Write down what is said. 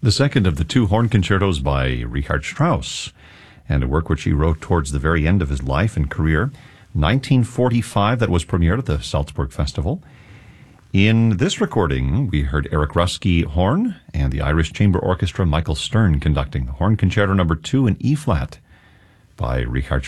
the second of the two horn concertos by Richard Strauss, and a work which he wrote towards the very end of his life and career. 1945, that was premiered at the Salzburg Festival. In this recording, we heard Eric Ruski horn and the Irish Chamber Orchestra, Michael Stern, conducting the Horn Concerto No. 2 in E-flat by Richard